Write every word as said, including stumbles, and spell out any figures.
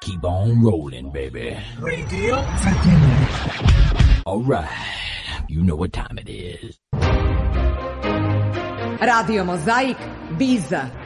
Keep on rolling, baby. Radio Fratellini. All right, you know what time it is. Radio Mozaik, Biza.